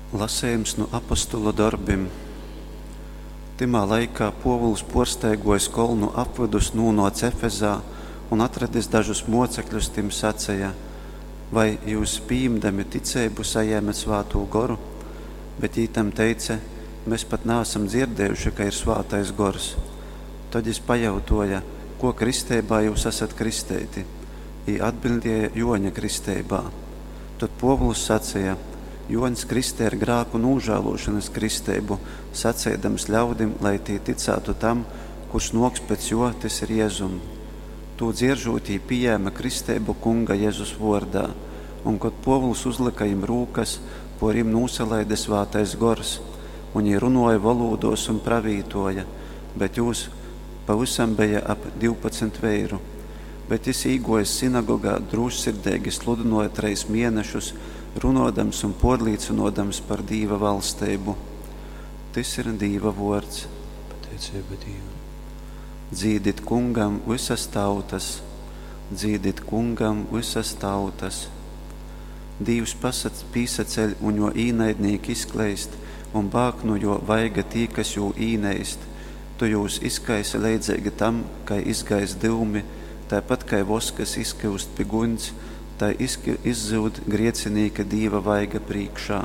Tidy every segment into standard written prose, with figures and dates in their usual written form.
Lasējums no apostulu darbim. Timā laikā Povuls porsteigojis kolnu apvidus nūnoc Efezā un atradis dažus mocekļus, tim sacēja: vai jūs pīmdami ticēbu sajēmet svātū goru? Bet ītam teica: mēs pat nāsam dzirdējuši, ka ir svātais gors. Tad jis pajautoja: ko kristeibā jūs esat kristēti? Ī atbildēja: Joņa kristeibā. Tad Povuls sacēja: Joņs kristē ar grāku nūžālošanas kristeibu, sacēdams ļaudim, lai tī ticētu tam, kurš noks pēc jo, tas ir Jēzum. Tū dzieržot, jī pījēma kristeibu kunga Jēzus vordā, un kad Povuls uzlika jim rūkas, por jim nūsalaida svātais gors, un jī runoja valūdos un pravītoja, bet jūs pavisam bija ap 12 veiru. Bet jis īgojas sinagogā drūšsirdēgi sludinoja 3 mēnešus, runodams un podlīcinodams par Dīva valsteibu. Tas ir Dīva vords. Pateicība Dievam. Dzīdit kungam visas tautas, dzīdit kungam visas tautas. Dīvs pīsaceļ un jo īnaidnīgi izkleist, un bāk nu jo vaiga tī, kas jū īneist. Tu jūs izkaisi leidzēgi tam, kai izgais divmi, tāpat kai voskas izkļūst pi guņs, tā izzūd griecinīka Dīva vaiga prīkšā.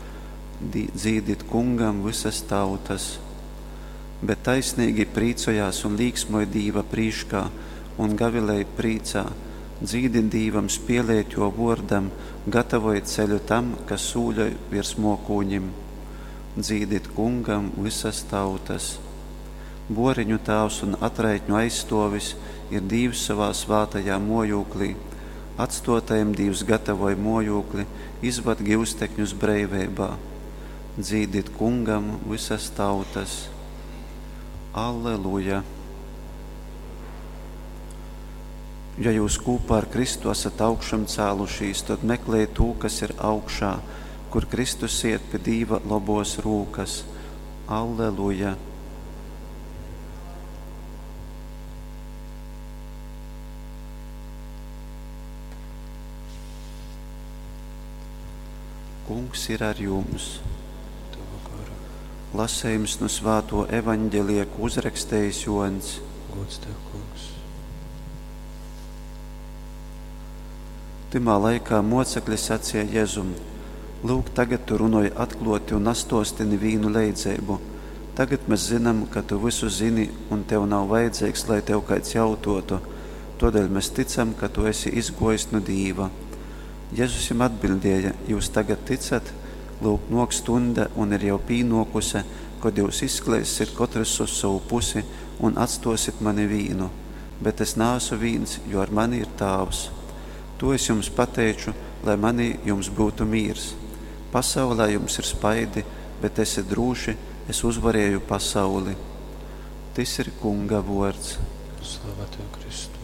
Dzīdit kungam visas tautas. Bet taisnīgi prīcojās un līksmoja Dīva prīškā un gavilēja prīcā. Dzīdit Dīvam spielēt jo vordam, gatavoja ceļu tam, kas sūļoj virs mokūņim. Dzīdit kungam visas tautas. Boriņu tāvs un atraitņu aizstovis ir Dīvs savā svātajā mojūklī. Atstotajam Dīvs gatavoja mojūkli, izvad givstekņus breivībā. Dzīdit kungam visas tautas. Alleluja! Ja jūs kūpā ar Kristu esat augšam cēlušīs, tad meklēj tū, kas ir augšā, kur Kristus iet pie Dīva lobos rūkas. Alleluja! Kungs ir ar jums. Lasējums no svāto evaņģelija, ko uzrakstējis Joņs. Gods tev, kungs. Timā laikā mocekļi sacīja Jēzum: lūk, tagad tu runoji atkloti un astostini vīnu leidzēbu. Tagad mēs zinām, ka tu visu zini un tev nav vajadzīgs, lai tev kāds jautotu. Todēļ mēs ticam, ka tu esi izgojis no Dīva. Jēzus jam atbildēja: jūs tagad ticat? Lūk, nok stunda un ir jau pīnokuse, kad jūs izklēsiet katrs uz savu pusi un atstosit mani vīnu. Bet es nāsu vīns, jo ar mani ir Tāvs. To es jums pateicu, lai manī jums būtu mīrs. Pasaulē jums ir spaidi, bet esiet drūši, es uzvarēju pasauli. Tas ir kunga vords. Slavā tev, Kristu.